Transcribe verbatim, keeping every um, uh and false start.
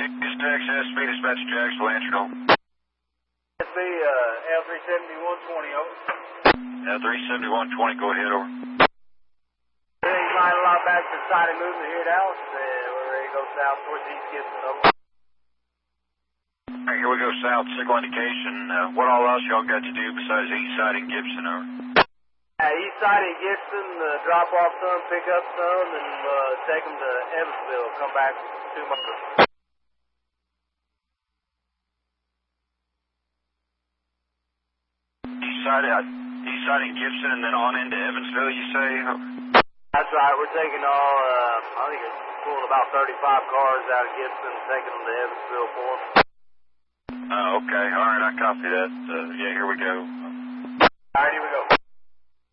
East Texas, speed dispatch Jackson, Lancerville. S B, uh, L three seventy-one twenty, over. L three seventy-one twenty, go ahead, over. Yeah, he's lining a lot back to the side of movement here at Dallas, and we're ready to go south towards East Gibson, over. All right, here we go south, signal indication. Uh, what all else y'all got to do besides east side and Gibson, over? Uh, east side of Gibson, uh, drop off some, pick up some, and uh, take them to Evansville, come back with two motors. East side, uh, east side and Gibson, and then on into Evansville, you say? That's right, we're taking all, uh, I think it's pulling about thirty-five cars out of Gibson and taking them to Evansville for them. Oh, okay, all right, I copy that. Uh, yeah, here we go. All right, here we go.